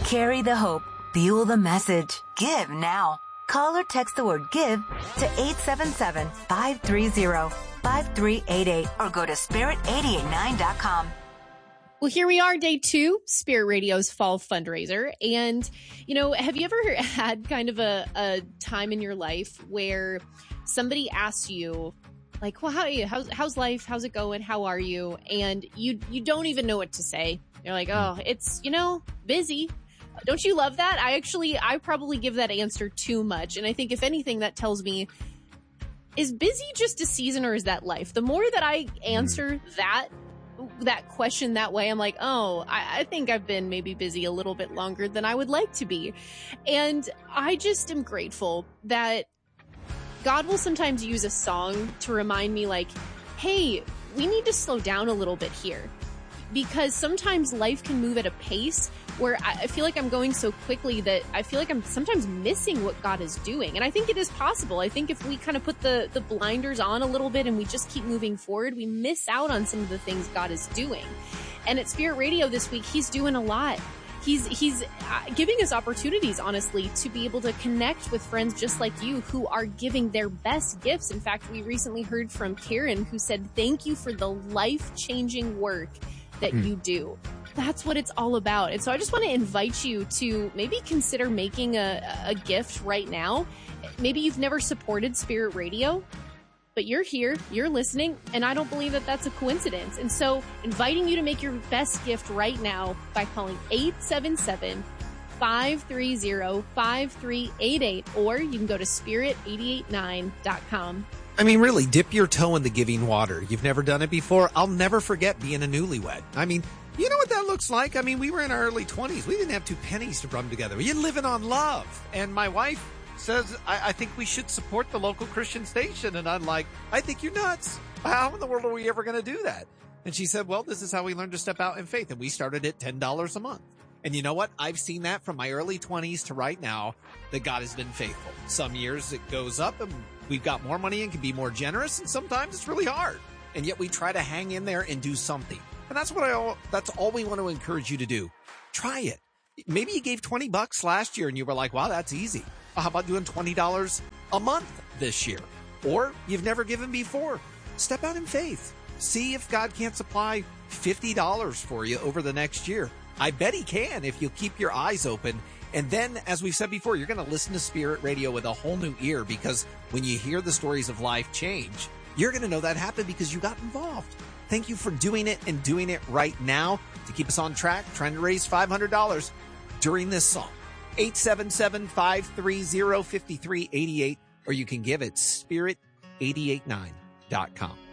Carry the hope. Fuel the message. Give now. Call or text the word GIVE to 877-530-5388 or go to spirit889.com. Well, here we are, day 2, Spirit Radio's fall fundraiser. And, have you ever had kind of a time in your life where somebody asks you, like, well, how are you? How's life? How's it going? How are you? And you don't even know what to say. You're like, oh, it's, busy. Don't you love that? I probably give that answer too much. And I think if anything, that tells me, is busy just a season or is that life? The more that I answer that question that way, I'm like, oh, I think I've been maybe busy a little bit longer than I would like to be. And I just am grateful that God will sometimes use a song to remind me, like, hey, we need to slow down a little bit here. Because sometimes life can move at a pace where I feel like I'm going so quickly that I feel like I'm sometimes missing what God is doing. And I think it is possible. I think if we kind of put the blinders on a little bit and we just keep moving forward, we miss out on some of the things God is doing. And at Spirit Radio this week, he's doing a lot. He's giving us opportunities, honestly, to be able to connect with friends just like you who are giving their best gifts. In fact, we recently heard from Karen who said, thank you for the life-changing work that you do. That's what it's all about. And so I just want to invite you to maybe consider making a gift right now. Maybe you've never supported Spirit Radio, but you're here, you're listening, and I don't believe that that's a coincidence. And so inviting you to make your best gift right now by calling 877-530-5388, or you can go to spirit889.com. I mean, really, dip your toe in the giving water. You've never done it before? I'll never forget being a newlywed. I mean, you know what that looks like? I mean, we were in our early 20s. We didn't have 2 pennies to rub together. We were living on love. And my wife says, I think we should support the local Christian station. And I'm like, I think you're nuts. How in the world are we ever going to do that? And she said, well, this is how we learned to step out in faith. And we started at $10 a month. And you know what? I've seen that from my early 20s to right now, that God has been faithful. Some years it goes up and we've got more money and can be more generous. And sometimes it's really hard. And yet we try to hang in there and do something. And that's all we want to encourage you to do. Try it. Maybe you gave $20 last year and you were like, wow, that's easy. Well, how about doing $20 a month this year? Or you've never given before. Step out in faith. See if God can't supply $50 for you over the next year. I bet he can if you keep your eyes open. And then, as we've said before, you're going to listen to Spirit Radio with a whole new ear, because when you hear the stories of life change, you're going to know that happened because you got involved. Thank you for doing it and doing it right now to keep us on track, trying to raise $500 during this song. 877-530-5388, or you can give at spirit889.com.